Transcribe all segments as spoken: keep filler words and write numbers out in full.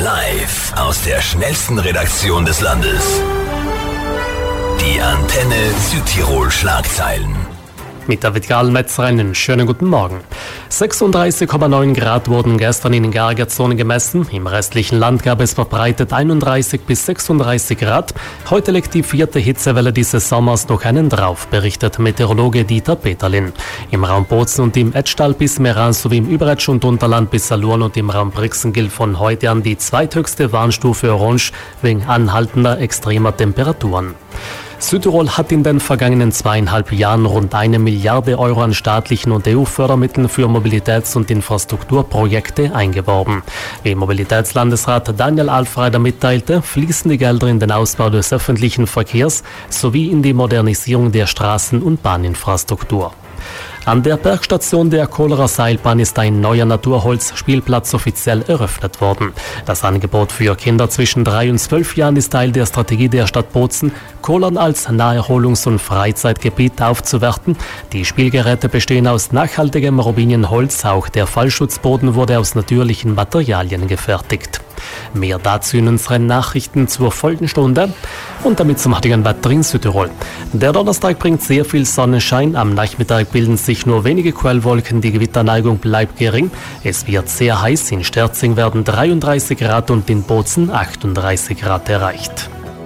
Live aus der schnellsten Redaktion des Landes. Die Antenne Südtirol Schlagzeilen. Mit David Gahlmetzer einen schönen guten Morgen. sechsunddreißig Komma neun Grad wurden gestern in Gargazone gemessen. Im restlichen Land gab es verbreitet einunddreißig bis sechsunddreißig Grad. Heute legt die vierte Hitzewelle dieses Sommers noch einen drauf, berichtet Meteorologe Dieter Peterlin. Im Raum Bozen und im Etschtal bis Meran sowie im Überetsch und Unterland bis Salurn und im Raum Brixen gilt von heute an die zweithöchste Warnstufe Orange wegen anhaltender extremer Temperaturen. Südtirol hat in den vergangenen zweieinhalb Jahren rund eine Milliarde Euro an staatlichen und E U-Fördermitteln für Mobilitäts- und Infrastrukturprojekte eingeworben. Wie Mobilitätslandesrat Daniel Alfreider mitteilte, fließen die Gelder in den Ausbau des öffentlichen Verkehrs sowie in die Modernisierung der Straßen- und Bahninfrastruktur. An der Bergstation der Kohlerer Seilbahn ist ein neuer Naturholzspielplatz offiziell eröffnet worden. Das Angebot für Kinder zwischen drei und zwölf Jahren ist Teil der Strategie der Stadt Bozen, Kohlern als Naherholungs- und Freizeitgebiet aufzuwerten. Die Spielgeräte bestehen aus nachhaltigem Robinienholz, auch der Fallschutzboden wurde aus natürlichen Materialien gefertigt. Mehr dazu in unseren Nachrichten zur Folgenstunde und damit zum heutigen Wetter in Südtirol. Der Donnerstag bringt sehr viel Sonnenschein, am Nachmittag bilden sich nur wenige Quellwolken, die Gewitterneigung bleibt gering. Es wird sehr heiß, in Sterzing werden dreiunddreißig Grad und in Bozen achtunddreißig Grad erreicht.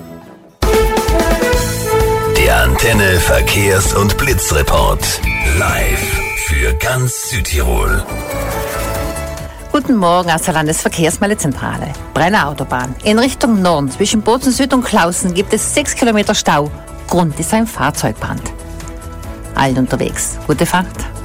Der Antenne Verkehrs- und Blitzreport. Live für ganz Südtirol. Guten Morgen aus der Landesverkehrsmeldezentrale. Brenner Autobahn. In Richtung Norden zwischen Bozen Süd und Klausen gibt es sechs Kilometer Stau. Grund ist ein Fahrzeugbrand. Allen unterwegs. Gute Fahrt.